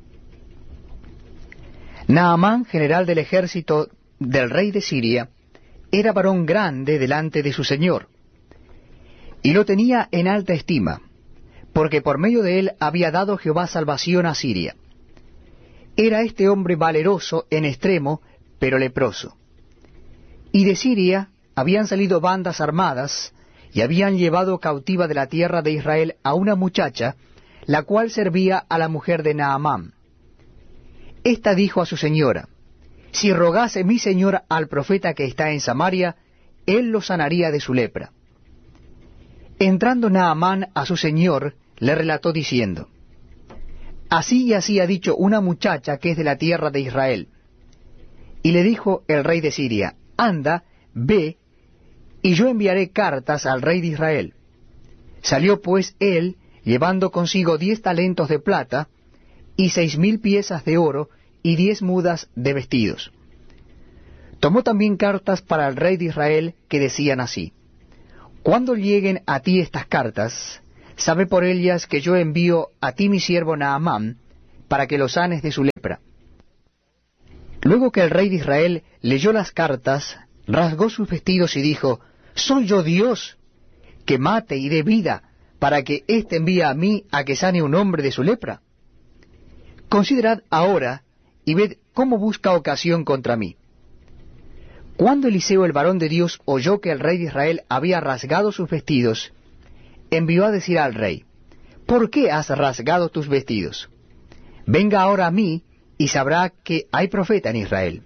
Naamán, general del ejército del rey de Siria, era varón grande delante de su señor, y lo tenía en alta estima, porque por medio de él había dado Jehová salvación a Siria. Era este hombre valeroso en extremo, pero leproso. Y de Siria habían salido bandas armadas, y habían llevado cautiva de la tierra de Israel a una muchacha, la cual servía a la mujer de Naamán. Esta dijo a su señora, si rogase mi señor al profeta que está en Samaria, él lo sanaría de su lepra. Entrando Naamán a su señor, le relató diciendo, así y así ha dicho una muchacha que es de la tierra de Israel. Y le dijo el rey de Siria, anda, ve, y yo enviaré cartas al rey de Israel. Salió pues él, llevando consigo 10 talentos de plata, y 6,000 piezas de oro, y 10 mudas de vestidos. Tomó también cartas para el rey de Israel, que decían así, cuando lleguen a ti estas cartas, sabe por ellas que yo envío a ti mi siervo Naamán, para que lo sanes de su lepra. Luego que el rey de Israel leyó las cartas, rasgó sus vestidos y dijo, ¿soy yo Dios, que mate y dé vida, para que éste envíe a mí a que sane un hombre de su lepra? Considerad ahora, y ved cómo busca ocasión contra mí. Cuando Eliseo el varón de Dios oyó que el rey de Israel había rasgado sus vestidos, envió a decir al rey, ¿por qué has rasgado tus vestidos? Venga ahora a mí, y sabrá que hay profeta en Israel.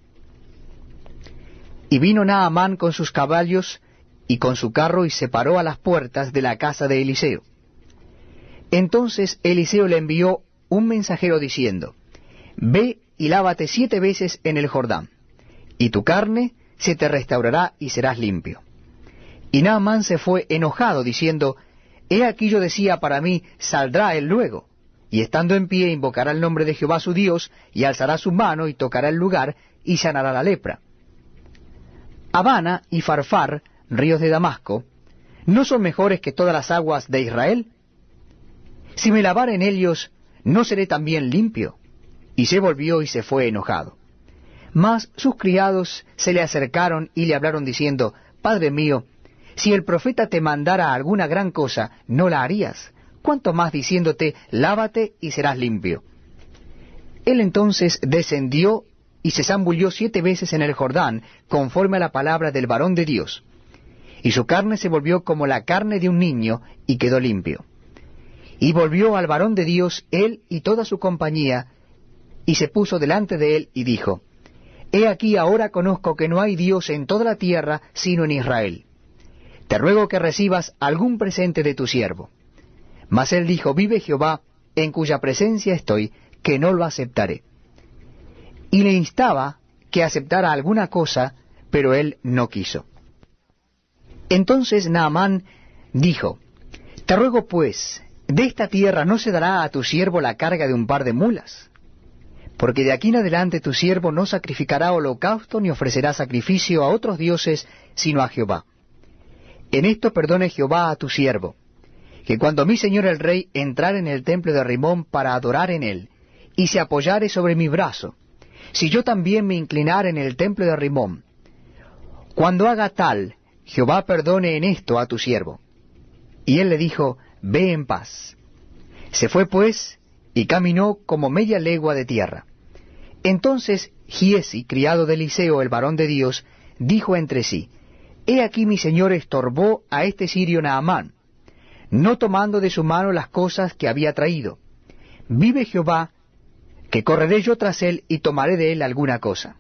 Y vino Naamán con sus caballos y con su carro, y se paró a las puertas de la casa de Eliseo. Entonces Eliseo le envió un mensajero diciendo, ve y lávate 7 veces en el Jordán, y tu carne se te restaurará y serás limpio. Y Naamán se fue enojado, diciendo, he aquí yo decía para mí, saldrá él luego, y estando en pie invocará el nombre de Jehová su Dios, y alzará su mano y tocará el lugar, y sanará la lepra. Abana y Farfar, ríos de Damasco, ¿no son mejores que todas las aguas de Israel? Si me lavare en ellos, ¿no seré también limpio? Y se volvió y se fue enojado. Mas sus criados se le acercaron y le hablaron diciendo, Padre mío, si el profeta te mandara alguna gran cosa, ¿no la harías? ¿Cuánto más diciéndote, lávate y serás limpio? Él entonces descendió y se zambulló 7 veces en el Jordán, conforme a la palabra del varón de Dios. Y su carne se volvió como la carne de un niño, y quedó limpio. Y volvió al varón de Dios, él y toda su compañía, y se puso delante de él, y dijo, He aquí ahora conozco que no hay Dios en toda la tierra, sino en Israel. Te ruego que recibas algún presente de tu siervo. Mas él dijo, vive Jehová, en cuya presencia estoy, que no lo aceptaré. Y le instaba que aceptara alguna cosa, pero él no quiso. Entonces Naamán dijo, te ruego pues, de esta tierra no se dará a tu siervo la carga de un par de mulas, porque de aquí en adelante tu siervo no sacrificará holocausto ni ofrecerá sacrificio a otros dioses, sino a Jehová. En esto perdone Jehová a tu siervo, que cuando mi señor el rey entrare en el templo de Rimón para adorar en él, y se apoyare sobre mi brazo, si yo también me inclinare en el templo de Rimón, cuando haga tal, Jehová perdone en esto a tu siervo. Y él le dijo, ve en paz. Se fue pues, y caminó como media legua de tierra. Entonces Giesi, criado de Eliseo, el varón de Dios, dijo entre sí, he aquí mi señor estorbó a este sirio Naamán, no tomando de su mano las cosas que había traído. Vive Jehová, que correré yo tras él y tomaré de él alguna cosa.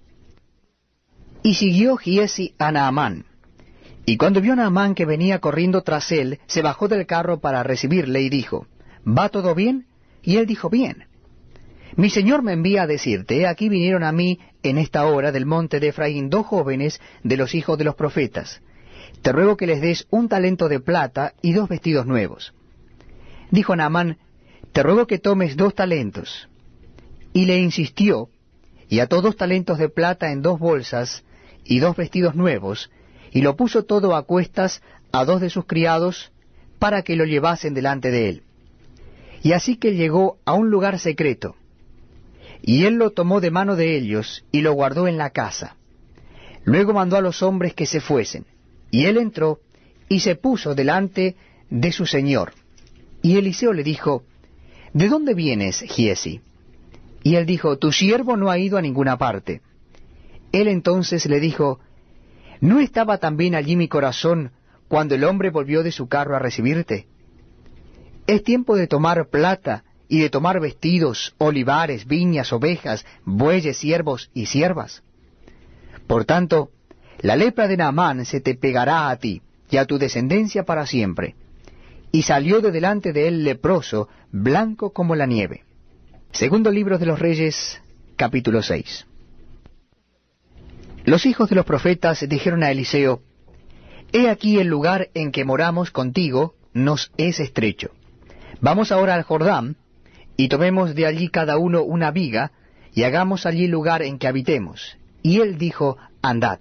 Y siguió Giesi a Naamán. Y cuando vio Naamán que venía corriendo tras él, se bajó del carro para recibirle y dijo, ¿va todo bien? Y él dijo, bien. Mi señor me envía a decirte, he aquí vinieron a mí en esta hora del monte de Efraín 2 jóvenes de los hijos de los profetas. Te ruego que les des 1 talento de plata y 2 vestidos nuevos. Dijo Naamán, te ruego que tomes 2 talentos. Y le insistió, y ató 2 talentos de plata en 2 bolsas y 2 vestidos nuevos, y lo puso todo a cuestas a 2 de sus criados, para que lo llevasen delante de él. Y así que llegó a un lugar secreto, y él lo tomó de mano de ellos, y lo guardó en la casa. Luego mandó a los hombres que se fuesen, y él entró, y se puso delante de su señor. Y Eliseo le dijo, ¿de dónde vienes, Giesi? Y él dijo, tu siervo no ha ido a ninguna parte. Él entonces le dijo, ¿no estaba también allí mi corazón cuando el hombre volvió de su carro a recibirte? Es tiempo de tomar plata y de tomar vestidos, olivares, viñas, ovejas, bueyes, siervos y siervas. Por tanto, la lepra de Naamán se te pegará a ti y a tu descendencia para siempre. Y salió de delante de él leproso, blanco como la nieve. Segundo libro de los Reyes, capítulo 6. Los hijos de los profetas dijeron a Eliseo, he aquí el lugar en que moramos contigo nos es estrecho. Vamos ahora al Jordán, y tomemos de allí cada uno una viga, y hagamos allí lugar en que habitemos. Y él dijo, andad.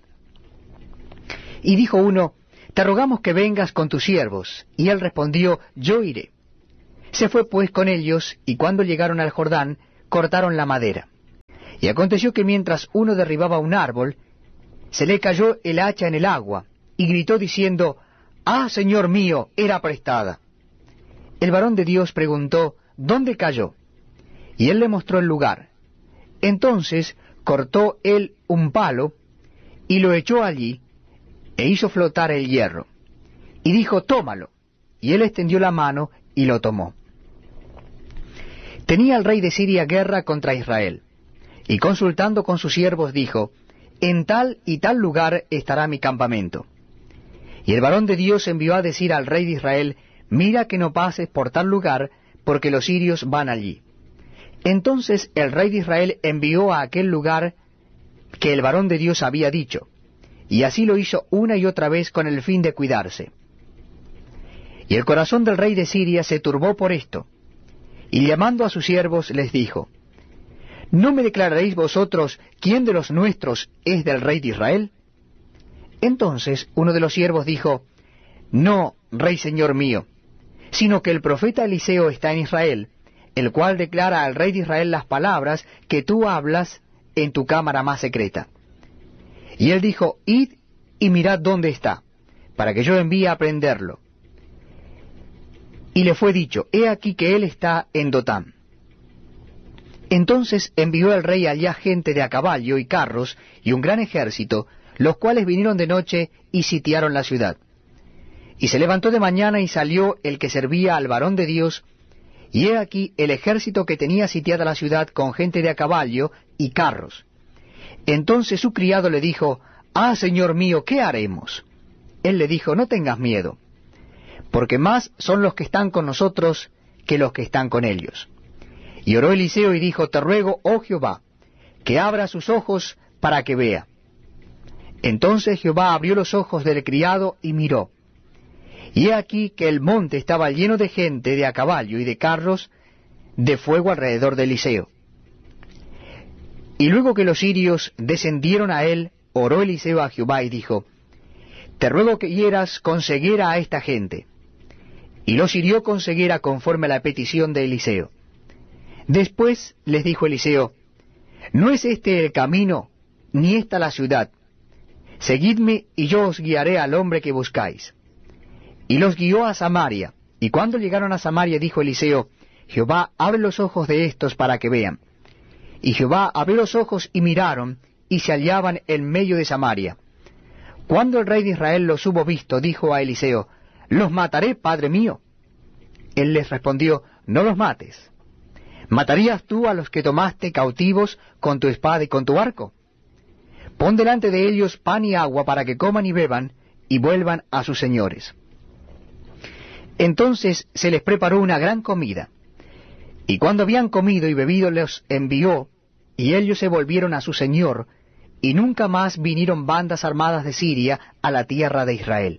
Y dijo uno, te rogamos que vengas con tus siervos. Y él respondió, yo iré. Se fue pues con ellos, y cuando llegaron al Jordán, cortaron la madera. Y aconteció que mientras uno derribaba un árbol, se le cayó el hacha en el agua, y gritó diciendo, «¡Ah, Señor mío, era prestada!». El varón de Dios preguntó, «¿Dónde cayó?». Y él le mostró el lugar. Entonces cortó él un palo, y lo echó allí, e hizo flotar el hierro. Y dijo, «Tómalo». Y él extendió la mano, y lo tomó. Tenía el rey de Siria guerra contra Israel, y consultando con sus siervos dijo, «En tal y tal lugar estará mi campamento». Y el varón de Dios envió a decir al rey de Israel, «Mira que no pases por tal lugar, porque los sirios van allí». Entonces el rey de Israel envió a aquel lugar que el varón de Dios había dicho, y así lo hizo una y otra vez con el fin de cuidarse. Y el corazón del rey de Siria se turbó por esto, y llamando a sus siervos les dijo, ¿no me declararéis vosotros quién de los nuestros es del rey de Israel? Entonces uno de los siervos dijo, No, rey señor mío, sino que el profeta Eliseo está en Israel, el cual declara al rey de Israel las palabras que tú hablas en tu cámara más secreta. Y él dijo, Id y mirad dónde está, para que yo envíe a prenderlo. Y le fue dicho, He aquí que él está en Dotán. Entonces envió el rey allá gente de a caballo y carros y un gran ejército, los cuales vinieron de noche y sitiaron la ciudad. Y se levantó de mañana y salió el que servía al varón de Dios, y he aquí el ejército que tenía sitiada la ciudad con gente de a caballo y carros. Entonces su criado le dijo, Ah, señor mío, ¿qué haremos? Él le dijo, No tengas miedo, porque más son los que están con nosotros que los que están con ellos. Y oró Eliseo y dijo, Te ruego, oh Jehová, que abra sus ojos para que vea. Entonces Jehová abrió los ojos del criado y miró. Y he aquí que el monte estaba lleno de gente de a caballo y de carros de fuego alrededor de Eliseo. Y luego que los sirios descendieron a él, oró Eliseo a Jehová y dijo, Te ruego que hieras con ceguera a esta gente. Y los hirió con ceguera conforme a la petición de Eliseo. Después les dijo Eliseo, No es este el camino, ni esta la ciudad. Seguidme y yo os guiaré al hombre que buscáis. Y los guió a Samaria, y cuando llegaron a Samaria dijo Eliseo, Jehová, abre los ojos de estos para que vean. Y Jehová abrió los ojos y miraron, y se hallaban en medio de Samaria. Cuando el rey de Israel los hubo visto, dijo a Eliseo, ¿Los mataré, padre mío? Él les respondió, No los mates. ¿Matarías tú a los que tomaste cautivos con tu espada y con tu arco? Pon delante de ellos pan y agua para que coman y beban, y vuelvan a sus señores. Entonces se les preparó una gran comida, y cuando habían comido y bebido los envió, y ellos se volvieron a su señor, y nunca más vinieron bandas armadas de Siria a la tierra de Israel.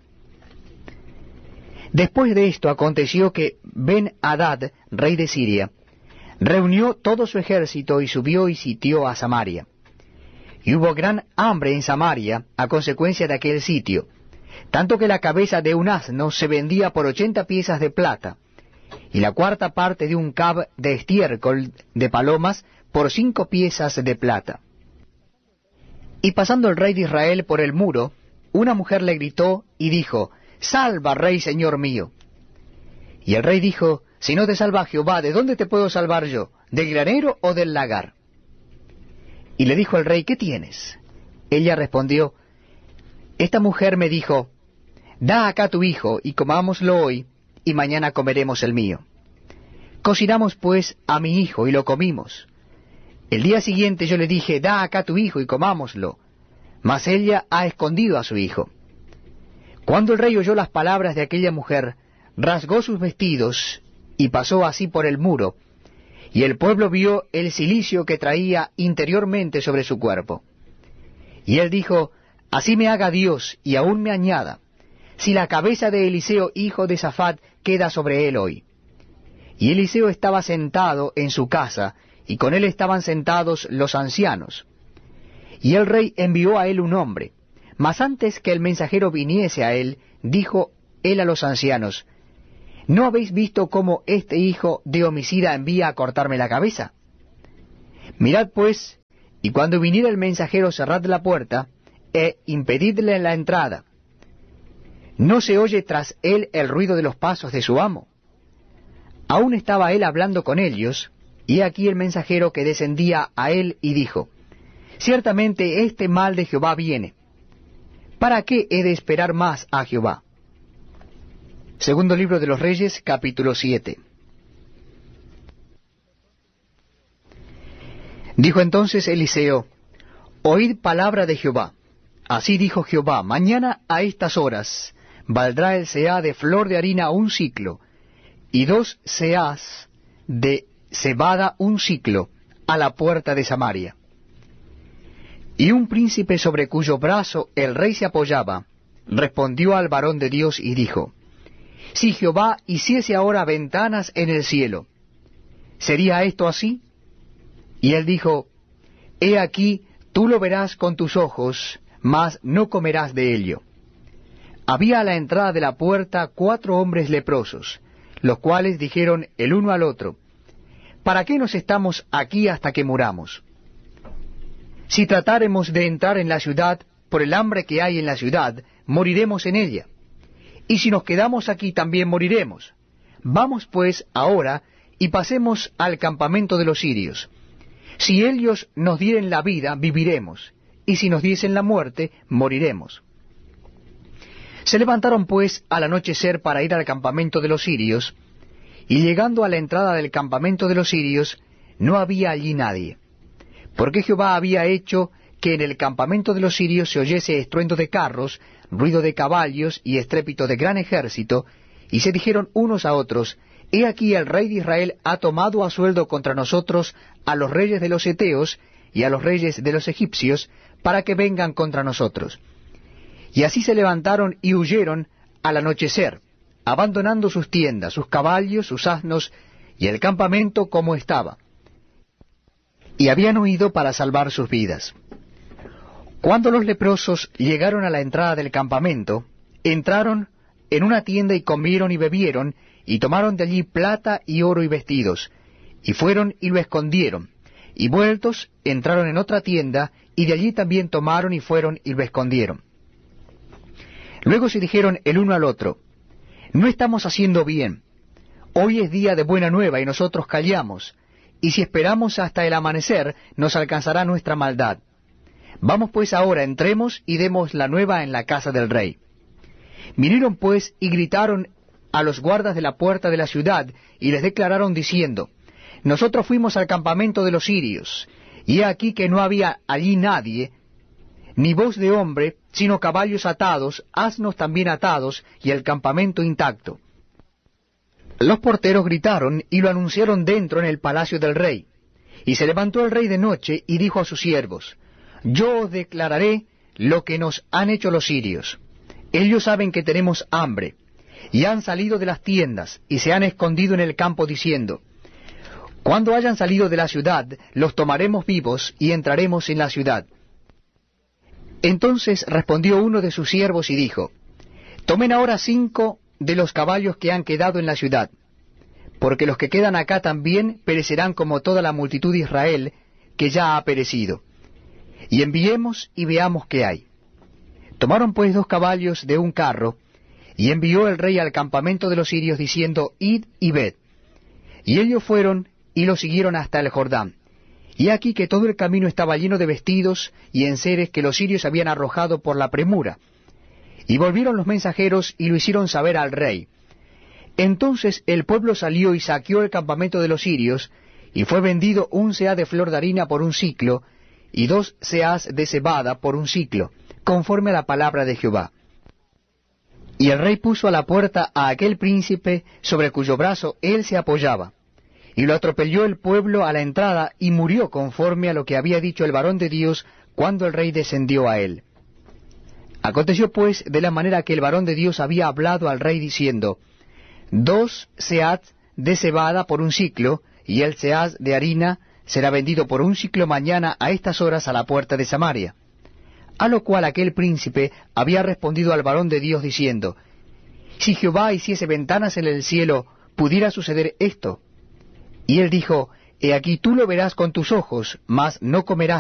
Después de esto aconteció que Ben-Hadad, rey de Siria, reunió todo su ejército y subió y sitió a Samaria. Y hubo gran hambre en Samaria a consecuencia de aquel sitio, tanto que la cabeza de un asno se vendía por 80 piezas de plata, y la cuarta parte de un cab de estiércol de palomas por 5 piezas de plata. Y pasando el rey de Israel por el muro, una mujer le gritó y dijo, Salva, rey, señor mío. Y el rey dijo, Si no te salva Jehová, ¿de dónde te puedo salvar yo? ¿Del granero o del lagar? Y le dijo el rey, ¿qué tienes? Ella respondió, Esta mujer me dijo, Da acá tu hijo, y comámoslo hoy, y mañana comeremos el mío. Cocinamos pues a mi hijo, y lo comimos. El día siguiente yo le dije, Da acá tu hijo, y comámoslo. Mas ella ha escondido a su hijo. Cuando el rey oyó las palabras de aquella mujer, rasgó sus vestidos, y pasó así por el muro, y el pueblo vio el cilicio que traía interiormente sobre su cuerpo. Y él dijo, Así me haga Dios, y aún me añada, si la cabeza de Eliseo, hijo de Safat, queda sobre él hoy. Y Eliseo estaba sentado en su casa, y con él estaban sentados los ancianos. Y el rey envió a él un hombre, mas antes que el mensajero viniese a él, dijo él a los ancianos, ¿No habéis visto cómo este hijo de homicida envía a cortarme la cabeza? Mirad pues, y cuando viniera el mensajero cerrad la puerta, e impedidle la entrada. ¿No se oye tras él el ruido de los pasos de su amo? Aún estaba él hablando con ellos, y aquí el mensajero que descendía a él y dijo, ciertamente este mal de Jehová viene. ¿Para qué he de esperar más a Jehová? Segundo libro de los Reyes, capítulo 7. Dijo entonces Eliseo, oíd palabra de Jehová. Así dijo Jehová, mañana a estas horas valdrá el seah de flor de harina un siclo, y 2 seahs de cebada un siclo, a la puerta de Samaria. Y un príncipe sobre cuyo brazo el rey se apoyaba, respondió al varón de Dios y dijo, si Jehová hiciese ahora ventanas en el cielo, ¿sería esto así? Y él dijo, he aquí, tú lo verás con tus ojos, mas no comerás de ello. Había a la entrada de la puerta 4 hombres leprosos, los cuales dijeron el uno al otro, ¿para qué nos estamos aquí hasta que muramos? Si tratáremos de entrar en la ciudad, por el hambre que hay en la ciudad, moriremos en ella. Y si nos quedamos aquí también moriremos. Vamos pues ahora y pasemos al campamento de los sirios. Si ellos nos dieren la vida, viviremos, y si nos diesen la muerte, moriremos. Se levantaron pues al anochecer para ir al campamento de los sirios, y llegando a la entrada del campamento de los sirios, no había allí nadie, porque Jehová había hecho que en el campamento de los sirios se oyese estruendo de carros, ruido de caballos y estrépito de gran ejército, y se dijeron unos a otros, he aquí el rey de Israel ha tomado a sueldo contra nosotros a los reyes de los heteos y a los reyes de los egipcios, para que vengan contra nosotros. Y así se levantaron y huyeron al anochecer, abandonando sus tiendas, sus caballos, sus asnos, y el campamento como estaba. Y habían huido para salvar sus vidas. Cuando los leprosos llegaron a la entrada del campamento, entraron en una tienda y comieron y bebieron, y tomaron de allí plata y oro y vestidos, y fueron y lo escondieron, y vueltos entraron en otra tienda, y de allí también tomaron y fueron y lo escondieron. Luego se dijeron el uno al otro, no estamos haciendo bien, hoy es día de buena nueva y nosotros callamos, y si esperamos hasta el amanecer nos alcanzará nuestra maldad. Vamos pues ahora, entremos y demos la nueva en la casa del rey. Vinieron pues y gritaron a los guardas de la puerta de la ciudad, y les declararon diciendo, nosotros fuimos al campamento de los sirios, y he aquí que no había allí nadie, ni voz de hombre, sino caballos atados, asnos también atados, y el campamento intacto. Los porteros gritaron y lo anunciaron dentro en el palacio del rey. Y se levantó el rey de noche y dijo a sus siervos, yo os declararé lo que nos han hecho los sirios. Ellos saben que tenemos hambre, y han salido de las tiendas, y se han escondido en el campo diciendo, cuando hayan salido de la ciudad, los tomaremos vivos y entraremos en la ciudad. Entonces respondió uno de sus siervos y dijo, tomen ahora 5 de los caballos que han quedado en la ciudad, porque los que quedan acá también perecerán como toda la multitud de Israel, que ya ha perecido. Y enviemos y veamos qué hay. Tomaron pues 2 caballos de un carro, y envió el rey al campamento de los sirios, diciendo, id y ved. Y ellos fueron y lo siguieron hasta el Jordán. Y aquí que todo el camino estaba lleno de vestidos y enseres que los sirios habían arrojado por la premura. Y volvieron los mensajeros y lo hicieron saber al rey. Entonces el pueblo salió y saqueó el campamento de los sirios, y fue vendido 1 seah de flor de harina por un siclo, y 2 seahs de cebada por un siclo, conforme a la palabra de Jehová. Y el rey puso a la puerta a aquel príncipe sobre cuyo brazo él se apoyaba, y lo atropelló el pueblo a la entrada, y murió conforme a lo que había dicho el varón de Dios cuando el rey descendió a él. Aconteció pues de la manera que el varón de Dios había hablado al rey diciendo, 2 seahs de cebada por un siclo, y el seah de harina será vendido por un siclo mañana a estas horas a la puerta de Samaria. A lo cual aquel príncipe había respondido al varón de Dios diciendo, Si Jehová hiciese ventanas en el cielo, ¿pudiera suceder esto? Y él dijo, He aquí tú lo verás con tus ojos, mas no comerás